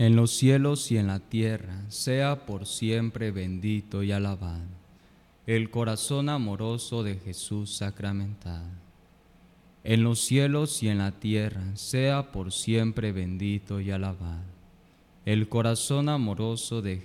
en los cielos y en la tierra, sea por siempre bendito y alabado. El corazón amoroso de Jesús sacramentado, en los cielos y en la tierra, sea por siempre bendito y alabado. El corazón amoroso de